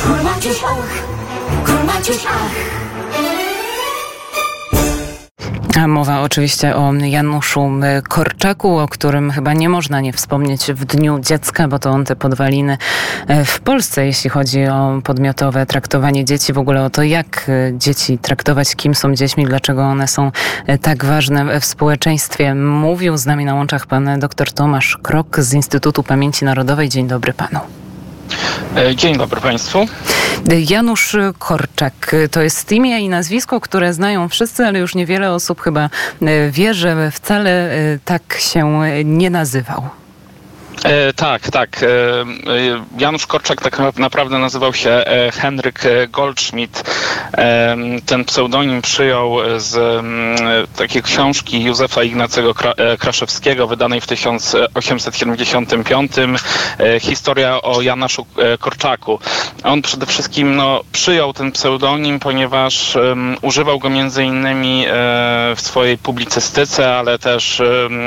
A mowa oczywiście o Januszu Korczaku, o którym chyba nie można nie wspomnieć w Dniu Dziecka, bo to on te podwaliny w Polsce, jeśli chodzi o podmiotowe traktowanie dzieci, w ogóle o to, jak dzieci traktować, kim są dziećmi, dlaczego one są tak ważne w społeczeństwie. Mówił z nami na łączach pan dr Tomasz Krok z Instytutu Pamięci Narodowej. Dzień dobry panu. Dzień dobry państwu. Janusz Korczak to jest imię i nazwisko, które znają wszyscy, ale już niewiele osób chyba wie, że wcale tak się nie nazywał. Tak. Janusz Korczak tak naprawdę nazywał się Henryk Goldschmidt. Ten pseudonim przyjął z takiej książki Józefa Ignacego Kraszewskiego, wydanej w 1875. Historia o Januszu Korczaku. On przede wszystkim przyjął ten pseudonim, ponieważ używał go między innymi w swojej publicystyce, ale też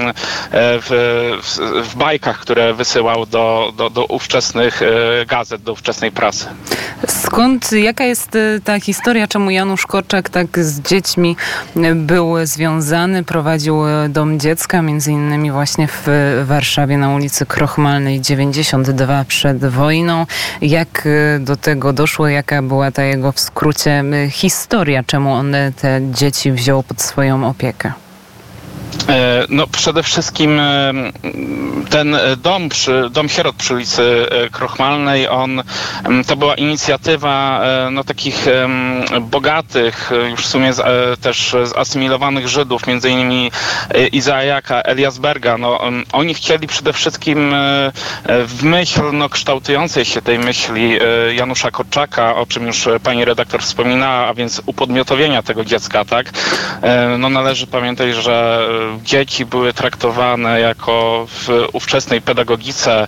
w bajkach, które wysyłał do ówczesnych gazet, do ówczesnej prasy. Jaka jest ta historia, czemu Janusz Korczak tak z dziećmi był związany, prowadził dom dziecka, między innymi właśnie w Warszawie na ulicy Krochmalnej 92 przed wojną. Jak do tego doszło, jaka była ta jego w skrócie historia, czemu on te dzieci wziął pod swoją opiekę? Przede wszystkim ten dom sierot przy ulicy Krochmalnej, to była inicjatywa takich bogatych, już w sumie też zasymilowanych Żydów, między innymi Izajaka Eliasberga. Oni chcieli przede wszystkim w myśl kształtującej się tej myśli Janusza Korczaka, o czym już pani redaktor wspominała, a więc upodmiotowienia tego dziecka, tak? Należy pamiętać, że dzieci były traktowane jako w ówczesnej pedagogice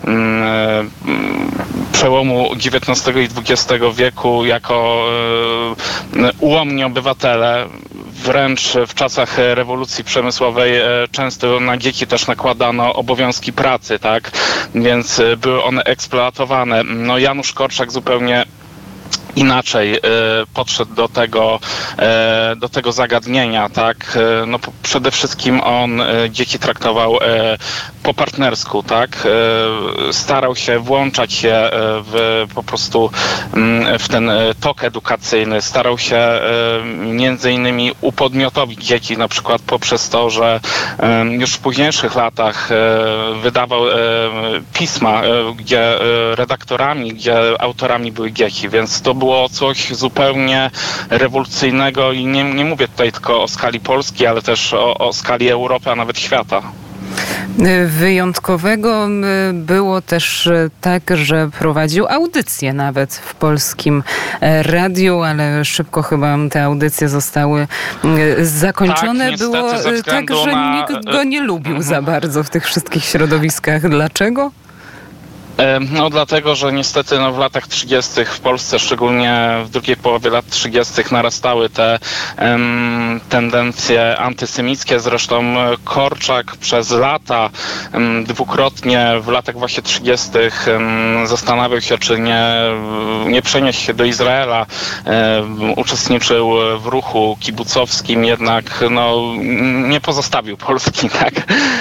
przełomu XIX i XX wieku jako ułomni obywatele. Wręcz w czasach rewolucji przemysłowej często na dzieci też nakładano obowiązki pracy, tak? Więc były one eksploatowane. Janusz Korczak zupełnie inaczej podszedł do tego zagadnienia, tak? Przede wszystkim on dzieci traktował po partnersku, tak? Starał się włączać się po prostu w ten tok edukacyjny. Starał się między innymi upodmiotowić dzieci, na przykład poprzez to, że już w późniejszych latach wydawał pisma, gdzie redaktorami, gdzie autorami były dzieci, więc to było coś zupełnie rewolucyjnego i nie mówię tutaj tylko o skali Polski, ale też o skali Europy, a nawet świata. Wyjątkowego było też tak, że prowadził audycje nawet w polskim radiu, ale szybko chyba te audycje zostały zakończone. Tak, było tak, że nikt go nie lubił za bardzo w tych wszystkich środowiskach. Dlaczego? Dlatego, że niestety w latach 30. w Polsce, szczególnie w drugiej połowie lat 30. narastały te tendencje antysemickie. Zresztą Korczak przez lata dwukrotnie w latach właśnie 30. zastanawiał się, czy nie przenieść się do Izraela. Uczestniczył w ruchu kibucowskim, jednak nie pozostawił Polski, tak?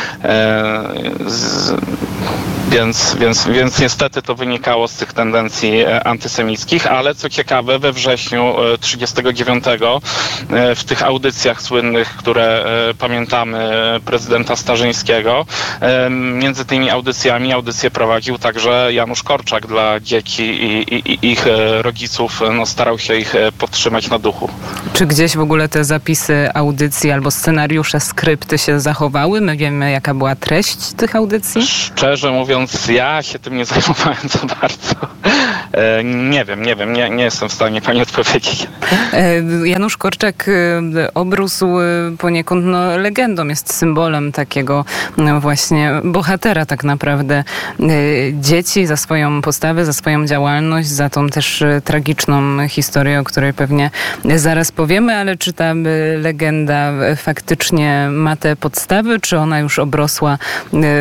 Więc niestety to wynikało z tych tendencji antysemickich, ale co ciekawe, we wrześniu 1939 w tych audycjach słynnych, które pamiętamy, prezydenta Starzyńskiego, między tymi audycje prowadził także Janusz Korczak dla dzieci i ich rodziców, starał się ich podtrzymać na duchu. Czy gdzieś w ogóle te zapisy audycji albo scenariusze, skrypty się zachowały? My wiemy, jaka była treść tych audycji? Szczerze mówiąc, ja się tym nie zajmowałem za bardzo. Nie wiem, nie jestem w stanie pani odpowiedzieć. Janusz Korczak obrósł poniekąd legendą, jest symbolem takiego właśnie bohatera tak naprawdę dzieci, za swoją postawę, za swoją działalność, za tą też tragiczną historię, o której pewnie zaraz powiemy, ale czy ta legenda faktycznie ma te podstawy, czy ona już obrosła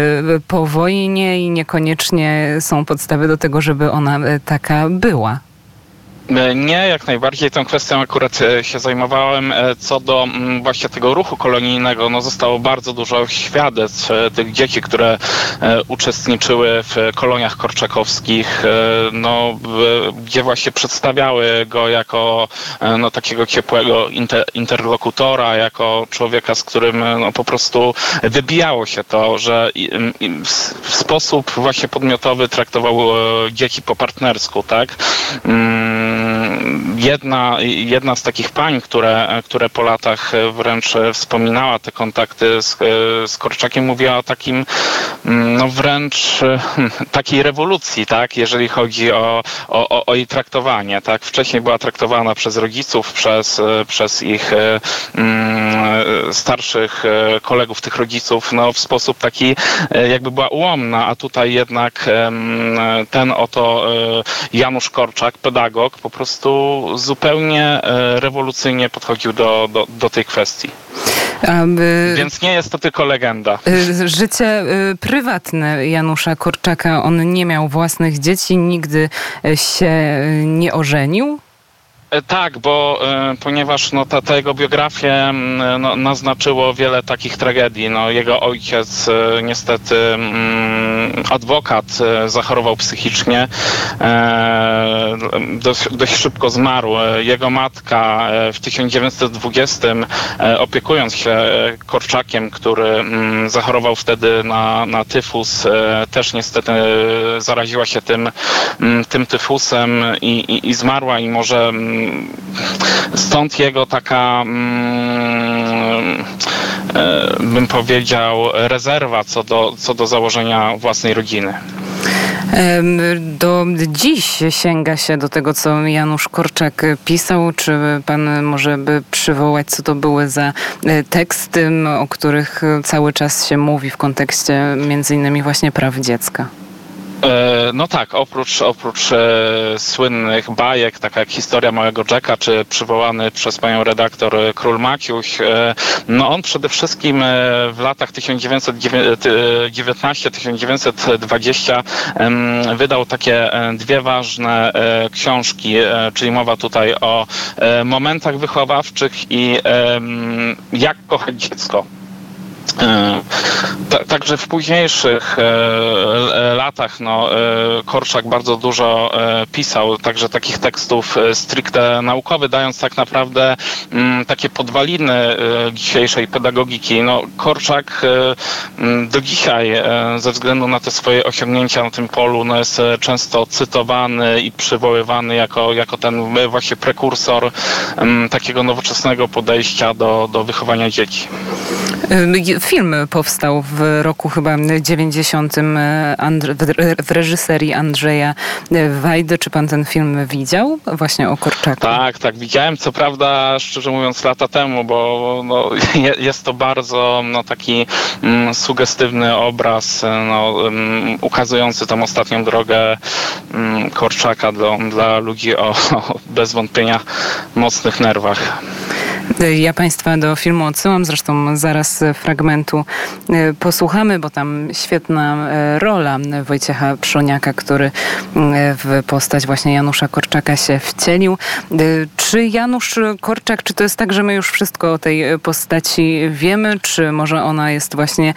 po wojnie i niekoniecznie są podstawy do tego, żeby ona taka była? Nie, jak najbardziej tą kwestią akurat się zajmowałem. Co do właśnie tego ruchu kolonijnego, no zostało bardzo dużo świadectw tych dzieci, które uczestniczyły w koloniach korczakowskich, no, gdzie właśnie przedstawiały go jako no, takiego ciepłego interlokutora, jako człowieka, z którym no, po prostu wybijało się to, że w sposób właśnie podmiotowy traktował dzieci po partnersku, tak? Jedna z takich pań, które po latach wręcz wspominała te kontakty z Korczakiem, mówiła o takim, no wręcz takiej rewolucji, tak, jeżeli chodzi o jej traktowanie, tak. Wcześniej była traktowana przez rodziców, przez ich starszych kolegów, tych rodziców, no w sposób taki, jakby była ułomna, a tutaj jednak ten oto Janusz Korczak, pedagog, po prostu zupełnie rewolucyjnie podchodził do tej kwestii. Więc nie jest to tylko legenda. Życie prywatne Janusza Korczaka, on nie miał własnych dzieci, nigdy się nie ożenił? Tak, bo ponieważ no, ta jego biografia no, naznaczyło wiele takich tragedii. No, jego ojciec niestety adwokat zachorował psychicznie, dość szybko zmarł. Jego matka w 1920 opiekując się Korczakiem, który zachorował wtedy na tyfus, też niestety zaraziła się tym tyfusem i zmarła i może stąd jego taka, bym powiedział, rezerwa co do założenia własnej rodziny. Do dziś sięga się do tego, co Janusz Korczak pisał. Czy pan może by przywołać, co to były za teksty, o których cały czas się mówi w kontekście między innymi właśnie praw dziecka? No tak, oprócz słynnych bajek, taka jak Historia Małego Jacka, czy przywołany przez panią redaktor Król Maciuś, no on przede wszystkim w latach 1919-1920 wydał takie dwie ważne książki, czyli mowa tutaj o momentach wychowawczych i jak kochać dziecko. Także w późniejszych latach no, Korczak bardzo dużo pisał, także takich tekstów stricte naukowych, dając tak naprawdę takie podwaliny dzisiejszej pedagogiki. No, Korczak do dzisiaj ze względu na te swoje osiągnięcia na tym polu no, jest często cytowany i przywoływany jako ten właśnie prekursor takiego nowoczesnego podejścia do wychowania dzieci. Film powstał w roku chyba 90 w reżyserii Andrzeja Wajdy. Czy pan ten film widział? Właśnie o Korczaku. Tak, widziałem. Co prawda, szczerze mówiąc, lata temu, bo no, jest to bardzo no, taki sugestywny obraz no, ukazujący tą ostatnią drogę Korczaka dla ludzi o bez wątpienia mocnych nerwach. Ja państwa do filmu odsyłam, zresztą zaraz fragmentu posłuchamy, bo tam świetna rola Wojciecha Przoniaka, który w postać właśnie Janusza Korczaka się wcielił. Czy Janusz Korczak, czy to jest tak, że my już wszystko o tej postaci wiemy, czy może ona jest właśnie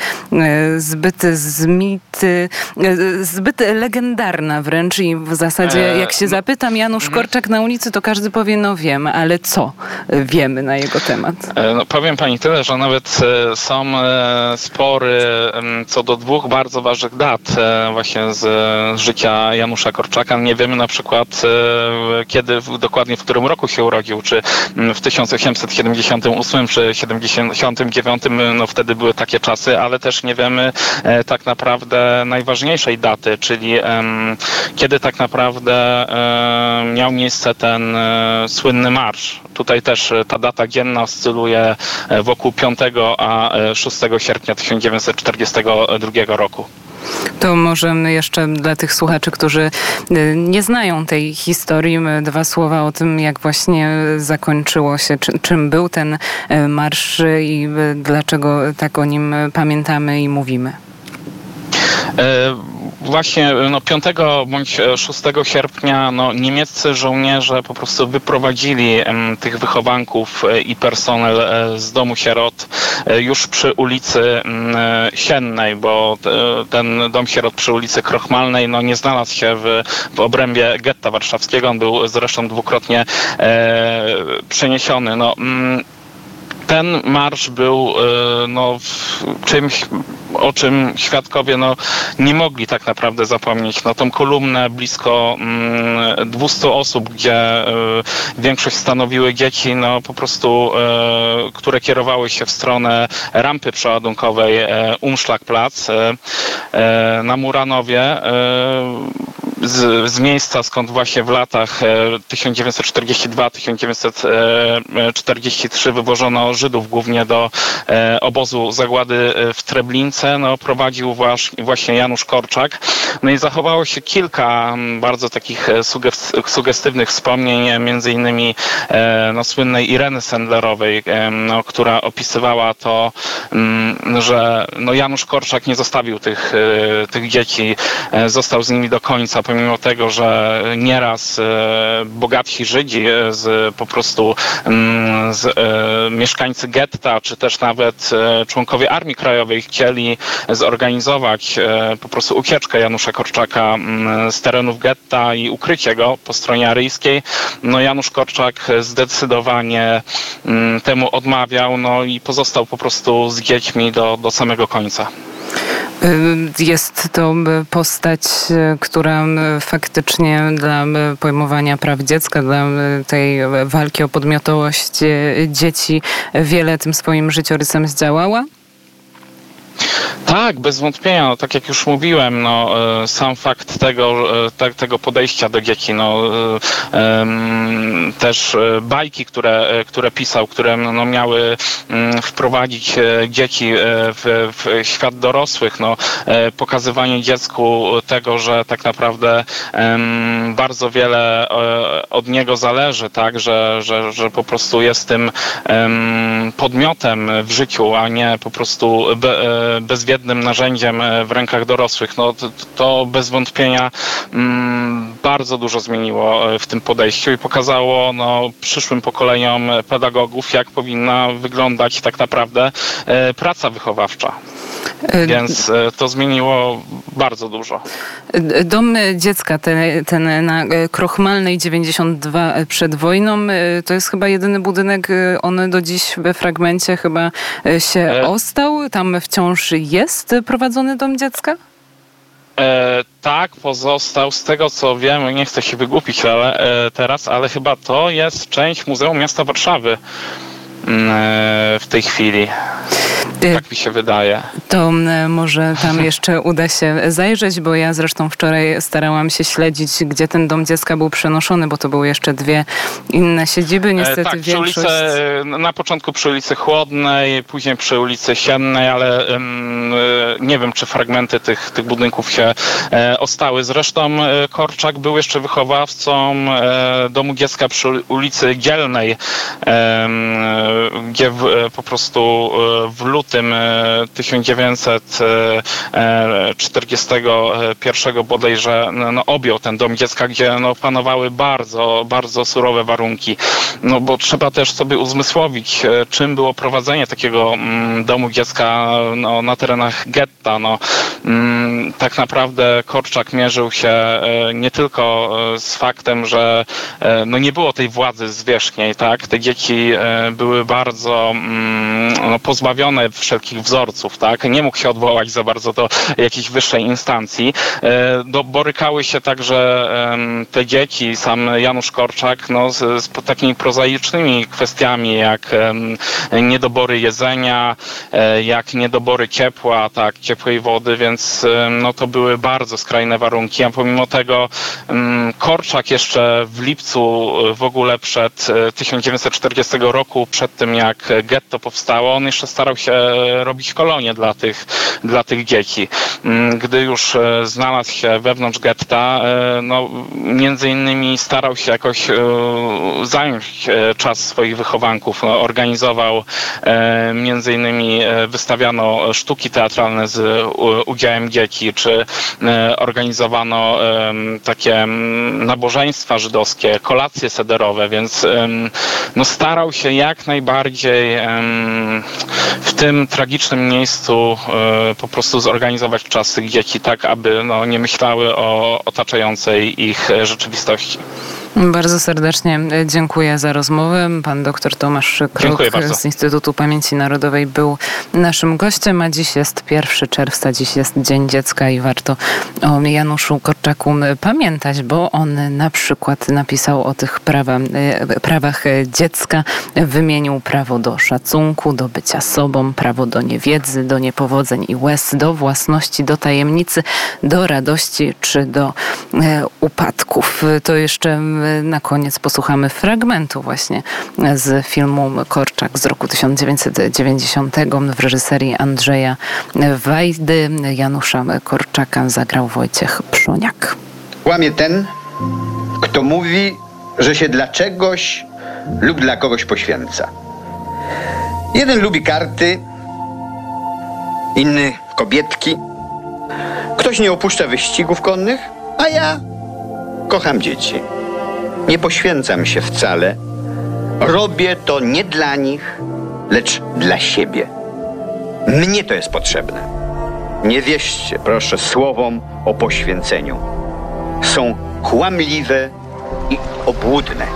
zbyt legendarna wręcz i w zasadzie jak się zapytam Janusz Korczak na ulicy, to każdy powie, no wiem, ale co wiemy na jego temat? No, powiem pani tyle, że nawet są spory co do dwóch bardzo ważnych dat właśnie z życia Janusza Korczaka. Nie wiemy na przykład kiedy, dokładnie w którym roku się urodził, czy w 1878 czy 79, no wtedy były takie czasy, ale też nie wiemy tak naprawdę najważniejszej daty, czyli kiedy tak naprawdę miał miejsce ten słynny marsz. Tutaj też ta data dzienna oscyluje wokół 5 a 6 sierpnia 1942 roku. To może jeszcze dla tych słuchaczy, którzy nie znają tej historii, dwa słowa o tym, jak właśnie zakończyło się, czym był ten marsz i dlaczego tak o nim pamiętamy i mówimy. właśnie 5 bądź 6 sierpnia niemieccy żołnierze po prostu wyprowadzili tych wychowanków i personel z domu sierot już przy ulicy Siennej, bo ten dom sierot przy ulicy Krochmalnej nie znalazł się w obrębie getta warszawskiego. On był zresztą dwukrotnie przeniesiony. Ten marsz był czymś, o czym świadkowie nie mogli tak naprawdę zapomnieć. Tą kolumnę blisko 200 osób, gdzie większość stanowiły dzieci, po prostu, które kierowały się w stronę rampy przeładunkowej Umschlagplatz na Muranowie, z miejsca, skąd właśnie w latach 1942-1943 wywożono Żydów głównie do obozu zagłady w Treblince, prowadził właśnie Janusz Korczak. I zachowało się kilka bardzo takich sugestywnych wspomnień, między innymi słynnej Ireny Sendlerowej, która opisywała to, że Janusz Korczak nie zostawił tych dzieci, został z nimi do końca, pomimo tego, że nieraz bogatsi Żydzi mieszkańcy getta, czy też nawet członkowie Armii Krajowej chcieli zorganizować po prostu ucieczkę Janusza Korczaka z terenów getta i ukrycie go po stronie aryjskiej. Janusz Korczak zdecydowanie temu odmawiał, i pozostał po prostu z dziećmi do samego końca. Jest to postać, która faktycznie dla pojmowania praw dziecka, dla tej walki o podmiotowość dzieci wiele tym swoim życiorysem zdziałała? Tak, bez wątpienia. Tak jak już mówiłem, sam fakt tego podejścia do dzieci, też bajki, które pisał, które miały wprowadzić dzieci w świat dorosłych, pokazywanie dziecku tego, że tak naprawdę bardzo wiele od niego zależy, tak, że po prostu jest tym podmiotem w życiu, a nie po prostu bezwiednym narzędziem w rękach dorosłych. To bez wątpienia bardzo dużo zmieniło w tym podejściu i pokazało przyszłym pokoleniom pedagogów, jak powinna wyglądać tak naprawdę praca wychowawcza. Więc to zmieniło bardzo dużo. Dom dziecka, ten na Krochmalnej 92 przed wojną, to jest chyba jedyny budynek, on do dziś we fragmencie chyba się ostał. Tam wciąż jest prowadzony dom dziecka? Tak, pozostał. Z tego co wiem, nie chcę się wygłupić ale chyba to jest część Muzeum Miasta Warszawy w tej chwili. Tak mi się wydaje. To może tam jeszcze uda się zajrzeć, bo ja zresztą wczoraj starałam się śledzić, gdzie ten dom dziecka był przenoszony, bo to były jeszcze dwie inne siedziby. Niestety tak, na początku przy ulicy Chłodnej, później przy ulicy Siennej, ale nie wiem, czy fragmenty tych budynków się ostały. Zresztą Korczak był jeszcze wychowawcą domu dziecka przy ulicy Gielnej, gdzie po prostu w lutym 1941 bodajże objął ten dom dziecka, gdzie panowały bardzo, bardzo surowe warunki. Bo trzeba też sobie uzmysłowić, czym było prowadzenie takiego domu dziecka na terenach getta. Tak naprawdę Korczak mierzył się nie tylko z faktem, że nie było tej władzy zwierzchniej, tak? Te dzieci były bardzo pozbawione wszelkich wzorców, tak? Nie mógł się odwołać za bardzo do jakiejś wyższej instancji. Borykały się także te dzieci, sam Janusz Korczak, z takimi prozaicznymi kwestiami, jak niedobory jedzenia, jak niedobory ciepła, tak, ciepłej wody, więc to były bardzo skrajne warunki, a pomimo tego Korczak jeszcze w lipcu w ogóle przed 1940 roku, przed tym jak getto powstało, on jeszcze starał się robić kolonie dla tych dzieci. Gdy już znalazł się wewnątrz getta, no, między innymi starał się jakoś zająć czas swoich wychowanków. No, organizował między innymi wystawiano sztuki teatralne z udziałem dzieci, czy organizowano takie nabożeństwa żydowskie, kolacje sederowe, więc no, starał się jak najbardziej w tym tragicznym miejscu po prostu zorganizować czas tych dzieci tak, aby no, nie myślały o otaczającej ich rzeczywistości. Bardzo serdecznie dziękuję za rozmowę. Pan dr Tomasz Kruk z Instytutu Pamięci Narodowej był naszym gościem, a dziś jest 1 czerwca, dziś jest Dzień Dziecka i warto o Januszu Korczaku pamiętać, bo on na przykład napisał o tych prawach dziecka, wymienił prawo do szacunku, do bycia sobą, prawo do niewiedzy, do niepowodzeń i łez, do własności, do tajemnicy, do radości czy do upadków. To jeszcze na koniec posłuchamy fragmentu właśnie z filmu Korczak z roku 1990 w reżyserii Andrzeja Wajdy. Janusza Korczaka zagrał Wojciech Przoniak. Kłamie ten, kto mówi, że się dla czegoś lub dla kogoś poświęca. Jeden lubi karty, inny kobietki. Ktoś nie opuszcza wyścigów konnych, a ja kocham dzieci. Nie poświęcam się wcale. Robię to nie dla nich, lecz dla siebie. Mnie to jest potrzebne. Nie wierzcie, proszę, słowom o poświęceniu. Są kłamliwe i obłudne.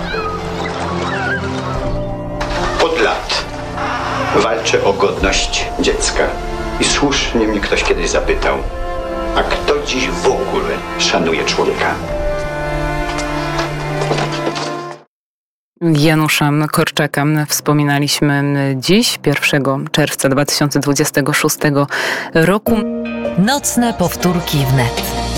Od lat walczę o godność dziecka. I słusznie mnie ktoś kiedyś zapytał, a kto dziś w ogóle szanuje człowieka? Janusza Korczaka wspominaliśmy dziś, 1 czerwca 2026 roku. Nocne powtórki wnet.